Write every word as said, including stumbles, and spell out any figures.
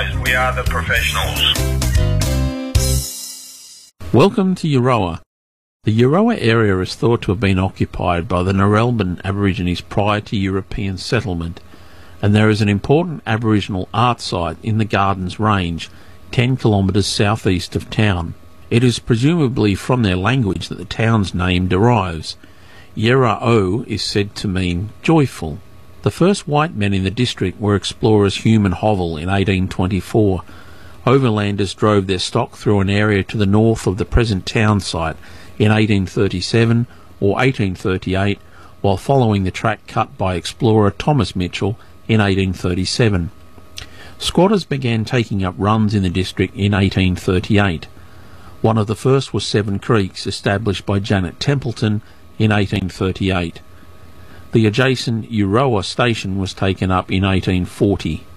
guys. We are the professionals. Welcome to Euroa. The Euroa area is thought to have been occupied by the Narelban Aborigines prior to European settlement, and there is an important Aboriginal art site in the Gardens Range, ten kilometres southeast of town. It is presumably from their language that the town's name derives. Yera'o is said to mean joyful. The first white men in the district were explorers Hume and Hovell in eighteen twenty-four. Overlanders drove their stock through an area to the north of the present town site in eighteen thirty-seven or eighteen thirty-eight, while following the track cut by explorer Thomas Mitchell in eighteen thirty-seven. Squatters began taking up runs in the district in eighteen thirty-eight. One of the first was Seven Creeks, established by Janet Templeton in eighteen thirty-eight. The adjacent Euroa station was taken up in eighteen forty.